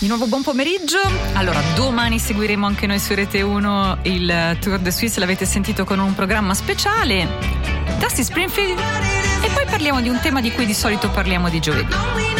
Di nuovo buon pomeriggio. Allora, domani seguiremo anche noi su Rete 1 il Tour de Suisse, l'avete sentito, con un programma speciale, Dusty Springfield, e poi parliamo di un tema di cui di solito parliamo di giovedì.